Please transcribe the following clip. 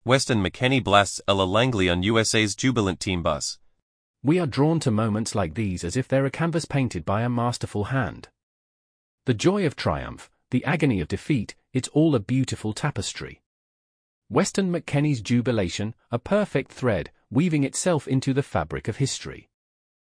Weston McKennie blasts Ella Langley on USA's jubilant team bus. We are drawn to moments like these as if they're a canvas painted by a masterful hand. The joy of triumph, the agony of defeat, it's all a beautiful tapestry. Weston McKennie's jubilation, a perfect thread, weaving itself into the fabric of history.